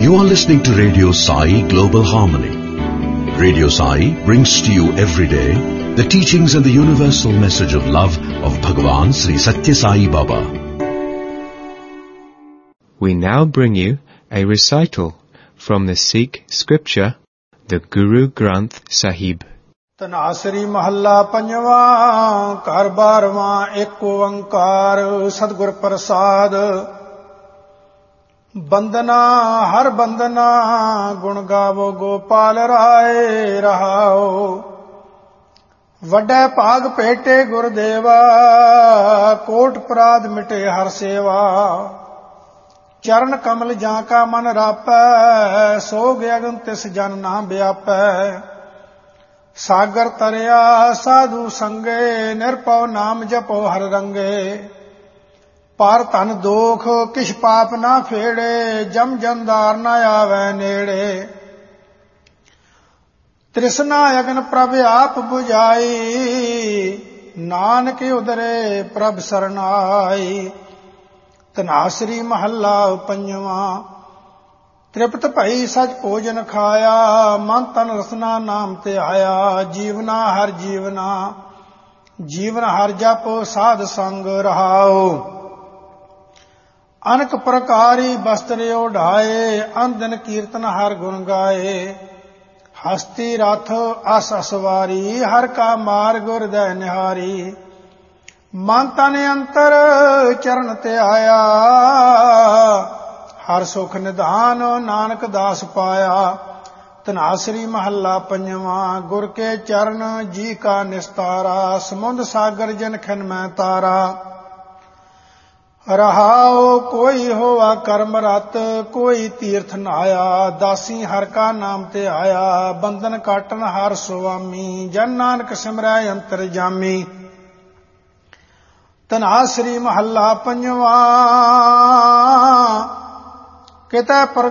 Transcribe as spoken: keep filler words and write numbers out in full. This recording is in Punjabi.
You are listening to Radio Sai Global Harmony. Radio Sai brings to you every day the teachings and the universal message of love of Bhagavan Sri Satya Sai Baba. We now bring you a recital from the Sikh scripture, the Guru Granth Sahib. Dhanasari ਮਹੱਲਾ ਪੰਜਵਾਂ ਘਰ ਬਾਰਵਾਂ ਏਕ ਓੰਕਾਰ ਸਤਿਗੁਰ ਪ੍ਰਸਾਦ ਬੰਦਨਾ ਹਰ ਬੰਦਨਾ ਗੁਣ ਗਾਵੋ ਗੋਪਾਲ ਰਾਏ ਰਹਾਓ ਵੱਡੇ ਭਾਗ ਭੇਟੇ ਗੁਰਦੇਵਾ ਕੋਟ ਅਪਰਾਧ ਮਿਟੇ ਹਰ ਸੇਵਾ ਚਰਨ ਕਮਲ ਜਾਂ ਕਾ ਮਨ ਰਾਪੈ ਸੋ ਗਗਨ ਤਿਸ ਜਨ ਨਾ ਵਿਆਪੈ ਸਾਗਰ ਤਰਿਆ ਸਾਧੂ ਸੰਗੇ ਨਿਰਭਉ ਨਾਮ ਜਪੋ ਹਰ ਰੰਗੇ ਪਰ ਧਨ ਦੋਖ ਕਿਛ ਪਾਪ ਨਾ ਫੇੜੇ ਜਮ ਜੰਦਾਰ ਨਾ ਆਵੈ ਨੇੜੇ ਤ੍ਰਿਸ਼ਨਾ ਅਗਨ ਪ੍ਰਭ ਆਪ 부ਝਾਈ ਨਾਨਕ ਉਦਰੇ ਪ੍ਰਭ ਸਰਨਾਈ ਧਨਾਸਰੀ ਮਹੱਲਾ ਪੰਜਵਾਂ ਤ੍ਰਿਪਤ ਭਈ ਸਚ ਭੋਜਨ ਖਾਇਆ ਮਨ ਤਨ ਰਸਨਾ ਨਾਮ ਤੇ ਆਇਆ ਜੀਵਨਾ ਹਰ ਜੀਵਨਾ ਜੀਵਨ ਹਰ ਜਪੋ ਸਾਧ ਸੰਗ ਰਹਾਓ ਅਨਕ ਪ੍ਰਕਾਰੀ ਬਸਤਰ ਓਢਾਏ ਅੰਦਨ ਕੀਰਤਨ ਹਰ ਗੁਣ ਗਾਏ ਹਸਤੀ ਰਥ ਅਸ ਅਸਵਾਰੀ ਹਰ ਕਾ ਮਾਰਗ ਹਿਰਦੈ ਨਿਹਾਰੀ ਮਨ ਤਨ ਅੰਤਰ ਚਰਨ ਤੇ ਆਇਆ ਹਰ ਸੁਖ ਨਿਧਾਨ ਨਾਨਕ ਦਾਸ ਪਾਇਆ ਧਨਾਸਰੀ ਮਹੱਲਾ ਪੰਜਵਾਂ ਗੁਰ ਕੇ ਚਰਨ ਜੀ ਕਾ ਨਿਸਤਾਰਾ ਸਮੁੰਦ ਸਾਗਰ ਜਨ ਖਿਨ ਮੈਂ ਤਾਰਾ ਰਹਾਓ ਕੋਈ ਹੋਆ ਕਰਮ ਰਤ ਕੋਈ ਤੀਰਥ ਨਾਇਆ ਦਾਸੀ ਹਰ ਕਾ ਨਾਮ ਤੇ ਆਇਆ ਬੰਧਨ ਕਾਟਨ ਹਰ ਸੁਆਮੀ ਜਨ ਨਾਨਕ ਸਿਮਰੈ ਅੰਤਰ ਜਾਮੀ ਧਨਾਸਰੀ ਮਹੱਲਾ ਪੰਜਵਾਂ ਕਿਤੇ ਪਰ